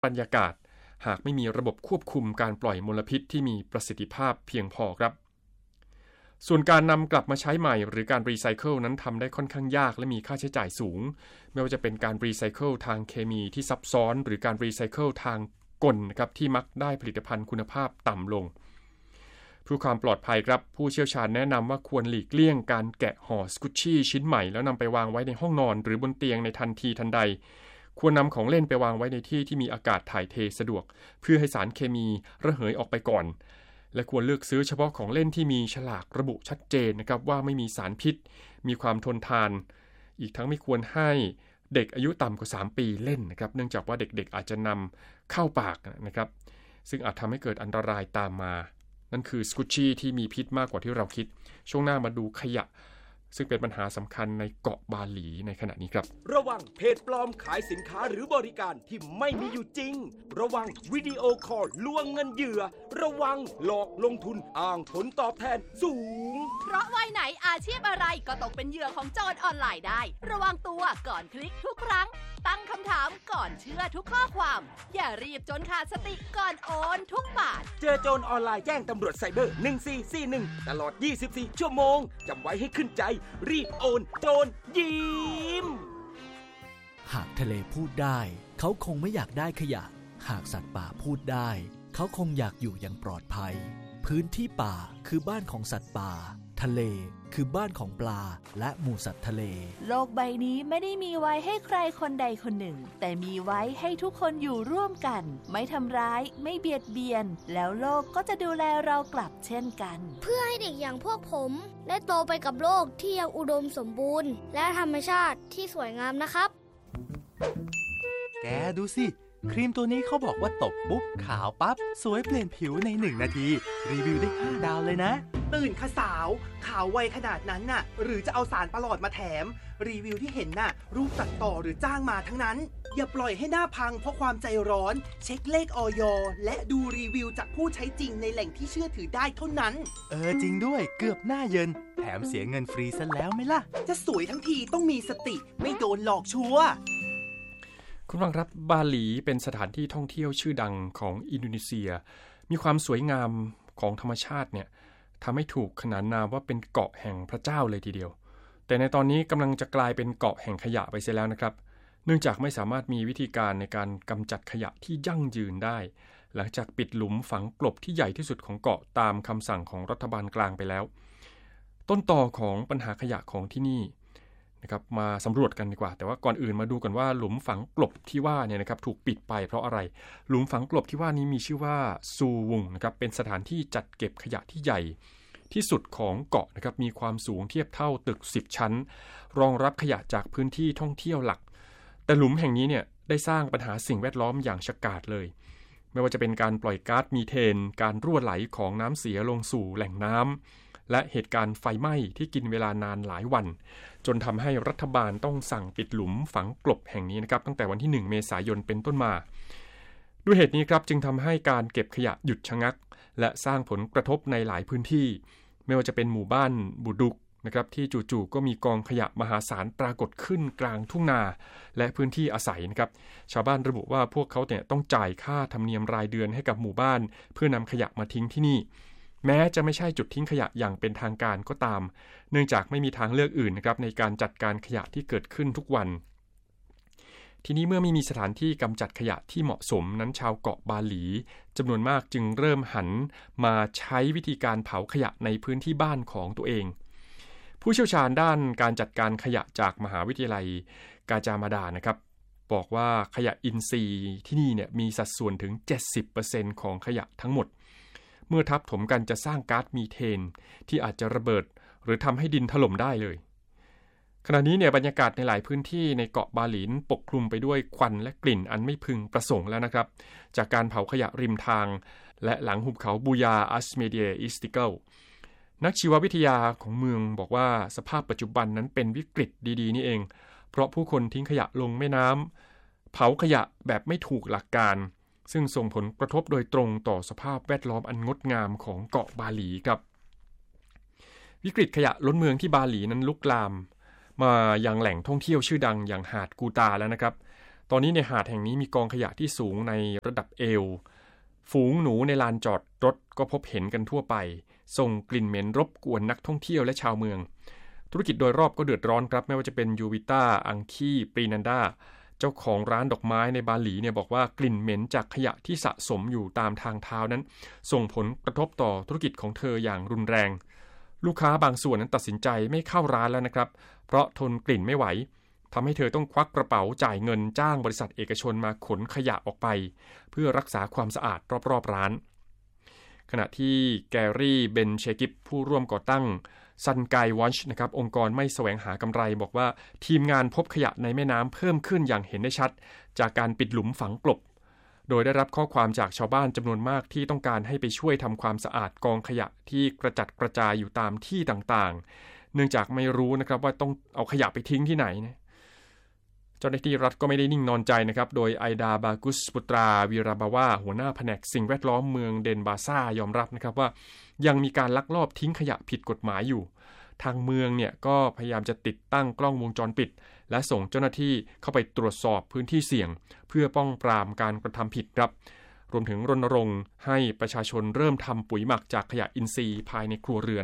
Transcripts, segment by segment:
บรรยากาศหากไม่มีระบบควบคุมการปล่อยมลพิษที่มีประสิทธิภาพเพียงพอครับส่วนการนำกลับมาใช้ใหม่หรือการรีไซเคิลนั้นทำได้ค่อนข้างยากและมีค่าใช้จ่ายสูงไม่ว่าจะเป็นการรีไซเคิลทางเคมีที่ซับซ้อนหรือการรีไซเคิลทางกลนะครับที่มักได้ผลิตภัณฑ์คุณภาพต่ำลงเพื่อความปลอดภัยครับผู้เชี่ยวชาญแนะนำว่าควรหลีกเลี่ยงการแกะห่อสกุชชี่ชิ้นใหม่แล้วนำไปวางไว้ในห้องนอนหรือบนเตียงในทันทีทันใดควรนำของเล่นไปวางไว้ในที่ที่มีอากาศถ่ายเทสะดวกเพื่อให้สารเคมีระเหยออกไปก่อนและควรเลือกซื้อเฉพาะของเล่นที่มีฉลากระบุชัดเจนนะครับว่าไม่มีสารพิษมีความทนทานอีกทั้งไม่ควรให้เด็กอายุต่ำกว่า3ปีเล่นนะครับเนื่องจากว่าเด็กๆอาจจะนำเข้าปากนะครับซึ่งอาจทำให้เกิดอันตรายตามมานั่นคือสกุชชี่ที่มีพิษมากกว่าที่เราคิดช่วงหน้ามาดูขยะซึ่งเป็นปัญหาสำคัญในเกาะบาหลีในขณะนี้ครับระวังเพจปลอมขายสินค้าหรือบริการที่ไม่มีอยู่จริงระวังวิดีโอคอลลวงเงินเหยื่อระวังหลอกลงทุนอ้างผลตอบแทนสูงเพราะวัยไหนอาชีพอะไรก็ตกเป็นเหยื่อของโจรออนไลน์ได้ระวังตัวก่อนคลิกทุกครั้งตั้งคำถามก่อนเชื่อทุกข้อความอย่ารีบจนขาดสติก่อนโอนทุกบาทเจอโจรออนไลน์แจ้งตำรวจไซเบอร์1441ตลอด24ชั่วโมงจำไว้ให้ขึ้นใจรีบโอนโจรยิ้มหากทะเลพูดได้เขาคงไม่อยากได้ขยะหากสัตว์ป่าพูดได้เขาคงอยากอยู่อย่างปลอดภัยพื้นที่ป่าคือบ้านของสัตว์ป่าทะเลคือบ้านของปลาและหมู่สัตว์ทะเลโลกใบนี้ไม่ได้มีไว้ให้ใครคนใดคนหนึ่งแต่มีไว้ให้ทุกคนอยู่ร่วมกันไม่ทำร้ายไม่เบียดเบียนแล้วโลกก็จะดูแลเรากลับเช่นกันเพื่อให้เด็กอย่างพวกผมได้โตไปกับโลกที่ยังอุดมสมบูรณ์และธรรมชาติที่สวยงามนะครับแกดูสิครีมตัวนี้เขาบอกว่าตบปุ๊บขาวปั๊บสวยเปลี่ยนผิวใน1 นาทีรีวิวได้5 ดาวเลยนะตื่นค่ะสาวขาวไวขนาดนั้นน่ะหรือจะเอาสารประหลอดมาแถมรีวิวที่เห็นน่ะรูปตัดต่อหรือจ้างมาทั้งนั้นอย่าปล่อยให้หน้าพังเพราะความใจร้อนเช็คเลขอย.และดูรีวิวจากผู้ใช้จริงในแหล่งที่เชื่อถือได้เท่านั้นจริงด้วยเกือบหน้าเยินแถมเสียเงินฟรีซะแล้วไหมล่ะจะสวยทั้งทีต้องมีสติไม่โดนหลอกชัวร์คุณฟังครับบาหลีเป็นสถานที่ท่องเที่ยวชื่อดังของอินโดนีเซียมีความสวยงามของธรรมชาติเนี่ยทำให้ถูกขนานนามว่าเป็นเกาะแห่งพระเจ้าเลยทีเดียวแต่ในตอนนี้กำลังจะกลายเป็นเกาะแห่งขยะไปเสียแล้วนะครับเนื่องจากไม่สามารถมีวิธีการในการกำจัดขยะที่ยั่งยืนได้หลังจากปิดหลุมฝังกลบที่ใหญ่ที่สุดของเกาะตามคำสั่งของรัฐบาลกลางไปแล้วต้นตอของปัญหาขยะของที่นี่นะครับมาสำรวจกันดีกว่าแต่ว่าก่อนอื่นมาดูกันว่าหลุมฝังกลบที่ว่าเนี่ยนะครับถูกปิดไปเพราะอะไรหลุมฝังกลบที่ว่านี้มีชื่อว่าซูวุงนะครับเป็นสถานที่จัดเก็บขยะที่ใหญ่ที่สุดของเกาะนะครับมีความสูงเทียบเท่าตึก10 ชั้นรองรับขยะจากพื้นที่ท่องเที่ยวหลักแต่หลุมแห่งนี้เนี่ยได้สร้างปัญหาสิ่งแวดล้อมอย่างฉกาจเลยไม่ว่าจะเป็นการปล่อยก๊าซมีเทนการรั่วไหลของน้ำเสียลงสู่แหล่งน้ำและเหตุการณ์ไฟไหม้ที่กินเวลานานหลายวันจนทำให้รัฐบาลต้องสั่งปิดหลุมฝังกลบแห่งนี้นะครับตั้งแต่วันที่1 เมษายนเป็นต้นมาด้วยเหตุนี้ครับจึงทำให้การเก็บขยะหยุดชะงักและสร้างผลกระทบในหลายพื้นที่ไม่ว่าจะเป็นหมู่บ้านบูดุกนะครับที่จู่ๆก็มีกองขยะมหาศาลปรากฏขึ้นกลางทุ่งนาและพื้นที่อาศัยนะครับชาวบ้านระบุว่าพวกเขาเนี่ยต้องจ่ายค่าธรรมเนียมรายเดือนให้กับหมู่บ้านเพื่อนำขยะมาทิ้งที่นี่แม้จะไม่ใช่จุดทิ้งขยะอย่างเป็นทางการก็ตามเนื่องจากไม่มีทางเลือกอื่นนะครับในการจัดการขยะที่เกิดขึ้นทุกวันทีนี้เมื่อไม่มีสถานที่กำจัดขยะที่เหมาะสมนั้นชาวเกาะบาหลีจำนวนมากจึงเริ่มหันมาใช้วิธีการเผาขยะในพื้นที่บ้านของตัวเองผู้เชี่ยวชาญด้านการจัดการขยะจากมหาวิทยาลัยกาจามาดานะครับบอกว่าขยะอินทรีย์ที่นี่เนี่ยมีสัดส่วนถึง 70% ของขยะทั้งหมดเมื่อทับถมกันจะสร้างก๊าซมีเทนที่อาจจะระเบิดหรือทำให้ดินถล่มได้เลยขณะนี้เนี่ยบรรยากาศในหลายพื้นที่ในเกาะบาหลีปกคลุมไปด้วยควันและกลิ่นอันไม่พึงประสงค์แล้วนะครับจากการเผาขยะริมทางและหลังหุบเขาบูยาอัสเมเดียอิสติเกิลนักชีววิทยาของเมืองบอกว่าสภาพปัจจุบันนั้นเป็นวิกฤตดีๆนี่เองเพราะผู้คนทิ้งขยะลงแม่น้ำเผาขยะแบบไม่ถูกหลักการซึ่งส่งผลกระทบโดยตรงต่อสภาพแวดล้อมอันงดงามของเกาะบาหลีครับวิกฤตขยะล้นเมืองที่บาหลีนั้นลุกลามมายังแหล่งท่องเที่ยวชื่อดังอย่างหาดกูตาแล้วนะครับตอนนี้ในหาดแห่งนี้มีกองขยะที่สูงในระดับเอวฝูงหนูในลานจอดรถก็พบเห็นกันทั่วไปส่งกลิ่นเหม็นรบกวนนักท่องเที่ยวและชาวเมืองธุรกิจโดยรอบก็เดือดร้อนครับไม่ว่าจะเป็นยูวิต้าอังคีปรีนันดาเจ้าของร้านดอกไม้ในบาหลีเนี่ยบอกว่ากลิ่นเหม็นจากขยะที่สะสมอยู่ตามทางเท้านั้นส่งผลกระทบต่อธุรกิจของเธออย่างรุนแรงลูกค้าบางส่วนนั้นตัดสินใจไม่เข้าร้านแล้วนะครับเพราะทนกลิ่นไม่ไหวทำให้เธอต้องควักกระเป๋าจ่ายเงินจ้างบริษัทเอกชนมาขนขยะออกไปเพื่อรักษาความสะอาดรอบๆร้านขณะที่แกรี่เบนเชกิปผู้ร่วมก่อตั้งซันไกวอชนะครับองค์กรไม่แสวงหากำไรบอกว่าทีมงานพบขยะในแม่น้ำเพิ่มขึ้นอย่างเห็นได้ชัดจากการปิดหลุมฝังกลบโดยได้รับข้อความจากชาวบ้านจำนวนมากที่ต้องการให้ไปช่วยทำความสะอาดกองขยะที่กระจัดกระจายอยู่ตามที่ต่างๆเนื่องจากไม่รู้นะครับว่าต้องเอาขยะไปทิ้งที่ไหนนะเจ้าหน้าที่รัฐก็ไม่ได้นิ่งนอนใจนะครับโดยไอดาบากุสปุตราวีราบาวาหัวหน้าแผนกสิ่งแวดล้อมเมืองเดนบาซ่ายอมรับนะครับว่ายังมีการลักลอบทิ้งขยะผิดกฎหมายอยู่ทางเมืองเนี่ยก็พยายามจะติดตั้งกล้องวงจรปิดและส่งเจ้าหน้าที่เข้าไปตรวจสอบพื้นที่เสี่ยงเพื่อป้องปรามการกระทำผิดครับรวมถึงรณรงค์ให้ประชาชนเริ่มทำปุ๋ยหมักจากขยะอินทรีย์ภายในครัวเรือน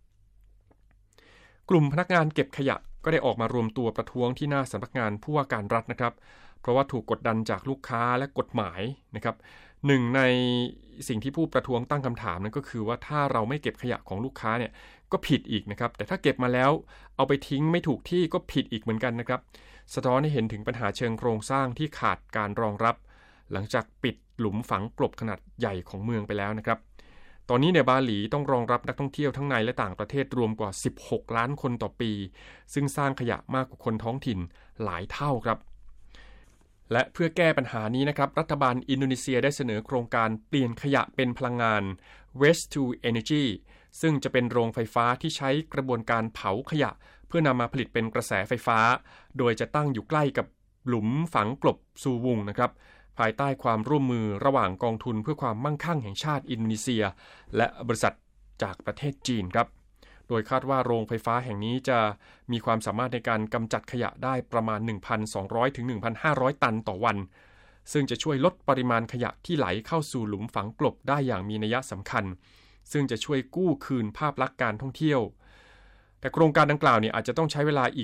กลุ่มพนักงานเก็บขยะก็ได้ออกมารวมตัวประท้วงที่หน้าสำนักงานผู้ว่าการรัฐนะครับเพราะว่าถูกกดดันจากลูกค้าและกฎหมายนะครับหนึ่งในสิ่งที่ผู้ประท้วงตั้งคำถามนั้นก็คือว่าถ้าเราไม่เก็บขยะของลูกค้าเนี่ยก็ผิดอีกนะครับแต่ถ้าเก็บมาแล้วเอาไปทิ้งไม่ถูกที่ก็ผิดอีกเหมือนกันนะครับสะท้อนให้เห็นถึงปัญหาเชิงโครงสร้างที่ขาดการรองรับหลังจากปิดหลุมฝังกลบขนาดใหญ่ของเมืองไปแล้วนะครับตอนนี้ในบาหลีต้องรองรับนักท่องเที่ยวทั้งในและต่างประเทศรวมกว่า16ล้านคนต่อปีซึ่งสร้างขยะมากกว่าคนท้องถิ่นหลายเท่าครับและเพื่อแก้ปัญหานี้นะครับรัฐบาลอินโดนีเซียได้เสนอโครงการเปลี่ยนขยะเป็นพลังงาน Waste to Energy ซึ่งจะเป็นโรงไฟฟ้าที่ใช้กระบวนการเผาขยะเพื่อนำมาผลิตเป็นกระแสไฟฟ้าโดยจะตั้งอยู่ใกล้กับหลุมฝังกลบซูวุงนะครับภายใต้ความร่วมมือระหว่างกองทุนเพื่อความมั่งคั่งแห่งชาติอินโดนีเซียและบริษัทจากประเทศจีนครับโดยคาดว่าโรงไฟฟ้าแห่งนี้จะมีความสามารถในการกำจัดขยะได้ประมาณ 1,200 ถึง 1,500 ตันต่อวันซึ่งจะช่วยลดปริมาณขยะที่ไหลเข้าสู่หลุมฝังกลบได้อย่างมีนัยสำคัญซึ่งจะช่วยกู้คืนภาพลักษณ์การท่องเที่ยวแต่โครงการดังกล่าวเนี่ยอาจจะต้องใช้เวลาอีก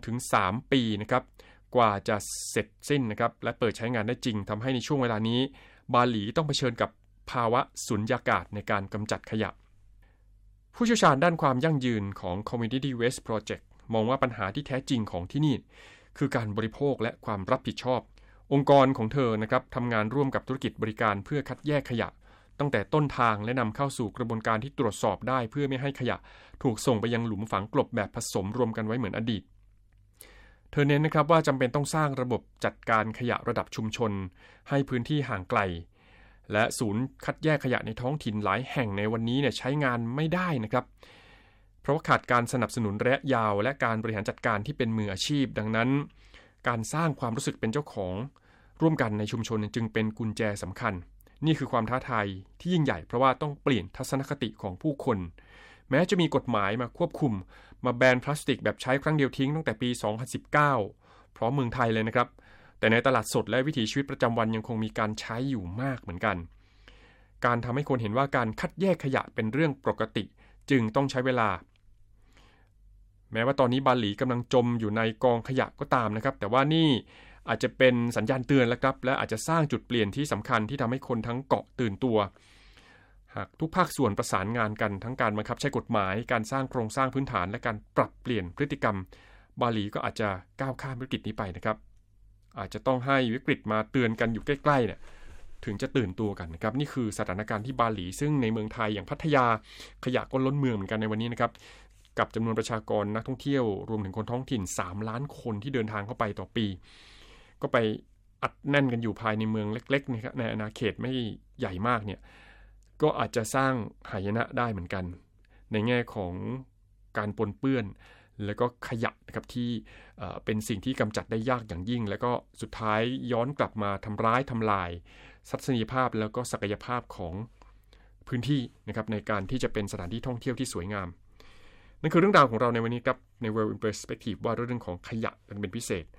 2-3 ปีนะครับกว่าจะเสร็จสิ้นนะครับและเปิดใช้งานได้จริงทำให้ในช่วงเวลานี้บาหลีต้องเผชิญกับภาวะสุญญากาศในการกำจัดขยะผู้เชี่ยวชาญด้านความยั่งยืนของ Community Waste Project มองว่าปัญหาที่แท้จริงของที่นี่คือการบริโภคและความรับผิดชอบองค์กรของเธอนะครับทำงานร่วมกับธุรกิจบริการเพื่อคัดแยกขยะตั้งแต่ต้นทางและนำเข้าสู่กระบวนการที่ตรวจสอบได้เพื่อไม่ให้ขยะถูกส่งไปยังหลุมฝังกลบแบบผสมรวมกันไว้เหมือนอดีตเธอเน้นนะครับว่าจำเป็นต้องสร้างระบบจัดการขยะระดับชุมชนให้พื้นที่ห่างไกลและศูนย์คัดแยกขยะในท้องถิ่นหลายแห่งในวันนี้เนี่ยใช้งานไม่ได้นะครับเพราะว่าขาดการสนับสนุนระยะยาวและการบริหารจัดการที่เป็นมืออาชีพดังนั้นการสร้างความรู้สึกเป็นเจ้าของร่วมกันในชุมชนจึงเป็นกุญแจสำคัญนี่คือความท้าทายที่ยิ่งใหญ่เพราะว่าต้องเปลี่ยนทัศนคติของผู้คนแม้จะมีกฎหมายมาควบคุมมาแบนพลาสติกแบบใช้ครั้งเดียวทิ้งตั้งแต่ปี 2019 พร้อมเมืองไทยเลยนะครับแต่ในตลาดสดและวิถีชีวิตประจำวันยังคงมีการใช้อยู่มากเหมือนกันการทำให้คนเห็นว่าการคัดแยกขยะเป็นเรื่องปกติจึงต้องใช้เวลาแม้ว่าตอนนี้บาหลีกำลังจมอยู่ในกองขยะก็ตามนะครับแต่ว่านี่อาจจะเป็นสัญญาณเตือนแล้วครับและอาจจะสร้างจุดเปลี่ยนที่สำคัญที่ทำให้คนทั้งเกาะตื่นตัวหากทุกภาคส่วนประสานงานกันทั้งการบังคับใช้กฎหมายการสร้างโครงสร้างพื้นฐานและการปรับเปลี่ยนพฤติกรรมบาหลีก็อาจจะก้าวข้ามวิกฤตนี้ไปนะครับอาจจะต้องให้วิกฤตมาเตือนกันอยู่ใกล้ๆเนี่ยถึงจะตื่นตัวกันนะครับนี่คือสถานการณ์ที่บาหลีซึ่งในเมืองไทยอย่างพัทยาขยะก็ล้นเมืองเหมือนกันในวันนี้นะครับกับจำนวนประชากรนักท่องเที่ยวรวมถึงคนท้องถิ่น3ล้านคนที่เดินทางเข้าไปต่อปีก็ไปอัดแน่นกันอยู่ภายในเมืองเล็กๆนะครับในอาณาเขตไม่ใหญ่มากเนี่ยก็อาจจะสร้างหายนะได้เหมือนกันในแง่ของการปนเปื้อนแล้วก็ขยะนะครับที่เป็นสิ่งที่กำจัดได้ยากอย่างยิ่งแล้วก็สุดท้ายย้อนกลับมาทำร้ายทำลายทัศนียภาพแล้วก็ศักยภาพของพื้นที่นะครับในการที่จะเป็นสถานที่ท่องเที่ยวที่สวยงามนั่นคือเรื่องราวของเราในวันนี้ครับใน World in Perspective ว่าเรื่องของขยะกันเป็นพิเศษ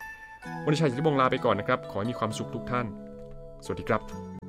วันนี้ชัยสิทธิบงศ์ลาไปก่อนนะครับขอให้มีความสุขทุกท่านสวัสดีครับ